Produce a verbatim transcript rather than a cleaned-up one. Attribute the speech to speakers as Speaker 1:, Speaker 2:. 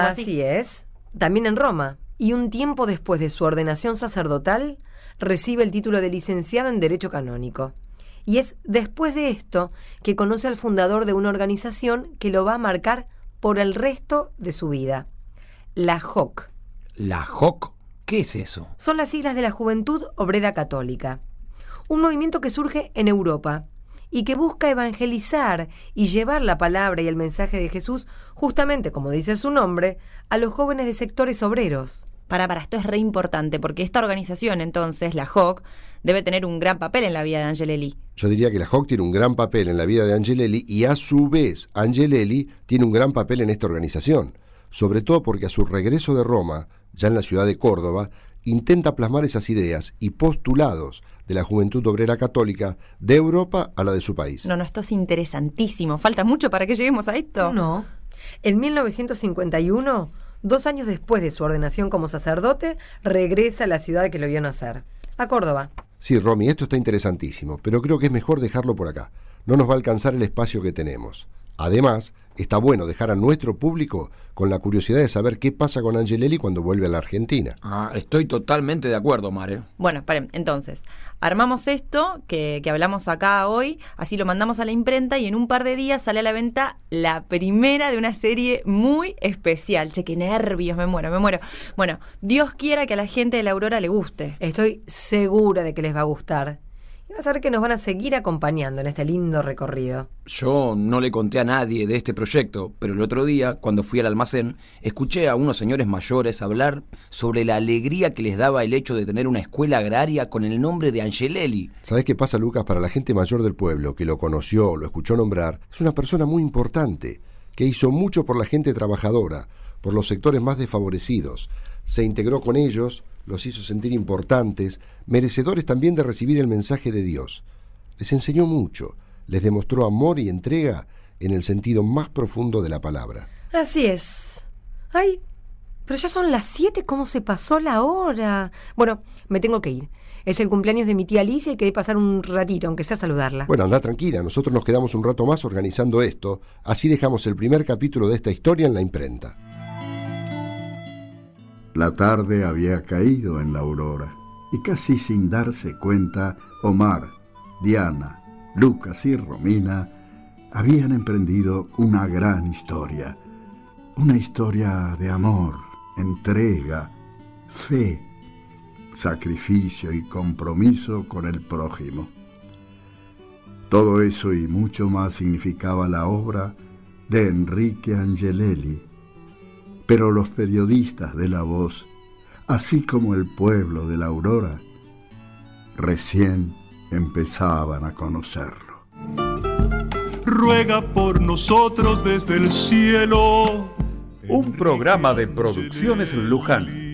Speaker 1: Así. Así es, también en Roma. Y un tiempo después de su ordenación sacerdotal, recibe el título de licenciado en Derecho Canónico. Y es después de esto que conoce al fundador de una organización que lo va a marcar por el resto de su vida. La J O C.
Speaker 2: ¿La J O C? ¿Qué es eso?
Speaker 1: Son las siglas de la Juventud Obrera Católica. Un movimiento que surge en Europa y que busca evangelizar y llevar la palabra y el mensaje de Jesús, justamente como dice su nombre, a los jóvenes de sectores obreros.
Speaker 3: Para, para, esto es re importante, porque esta organización, entonces, la J O C, debe tener un gran papel en la vida de Angelelli.
Speaker 4: Yo diría que la J O C tiene un gran papel en la vida de Angelelli y a su vez Angelelli tiene un gran papel en esta organización, sobre todo porque a su regreso de Roma, ya en la ciudad de Córdoba, intenta plasmar esas ideas y postulados de la Juventud Obrera Católica de Europa a la de su país.
Speaker 3: No, no, esto es interesantísimo. ¿Falta mucho para que lleguemos a esto?
Speaker 1: No. En mil novecientos cincuenta y uno, dos años después de su ordenación como sacerdote, regresa a la ciudad que lo vio nacer, a Córdoba.
Speaker 4: Sí, Romy, esto está interesantísimo, pero creo que es mejor dejarlo por acá. No nos va a alcanzar el espacio que tenemos. Además, está bueno dejar a nuestro público con la curiosidad de saber qué pasa con Angelelli cuando vuelve a la Argentina.
Speaker 2: Ah, estoy totalmente de acuerdo, Mare.
Speaker 3: Bueno, paren, entonces, armamos esto que, que hablamos acá hoy, así lo mandamos a la imprenta y en un par de días sale a la venta la primera de una serie muy especial. Che, qué nervios, me muero, me muero. Bueno, Dios quiera que a la gente de la Aurora le guste.
Speaker 1: Estoy segura de que les va a gustar. Y vas a ver que nos van a seguir acompañando en este lindo recorrido.
Speaker 2: Yo no le conté a nadie de este proyecto, pero el otro día, cuando fui al almacén, escuché a unos señores mayores hablar sobre la alegría que les daba el hecho de tener una escuela agraria con el nombre de Angelelli.
Speaker 4: ¿Sabés qué pasa, Lucas? Para la gente mayor del pueblo, que lo conoció, lo escuchó nombrar, es una persona muy importante, que hizo mucho por la gente trabajadora, por los sectores más desfavorecidos. Se integró con ellos, los hizo sentir importantes, merecedores también de recibir el mensaje de Dios. Les enseñó mucho, les demostró amor y entrega en el sentido más profundo de la palabra.
Speaker 1: Así es. Ay, pero ya son las siete, ¿cómo se pasó la hora? Bueno, me tengo que ir. Es el cumpleaños de mi tía Alicia y quedé pasar un ratito, aunque sea saludarla.
Speaker 4: Bueno, anda tranquila, nosotros nos quedamos un rato más organizando esto, así dejamos el primer capítulo de esta historia en la imprenta.
Speaker 5: La tarde había caído en la aurora, y casi sin darse cuenta, Omar, Diana, Lucas y Romina habían emprendido una gran historia. Una historia de amor, entrega, fe, sacrificio y compromiso con el prójimo. Todo eso y mucho más significaba la obra de Enrique Angelelli. Pero los periodistas de La Voz, así como el pueblo de la Aurora, recién empezaban a conocerlo.
Speaker 6: Ruega por nosotros desde el cielo.
Speaker 7: Un programa de Producciones Luján.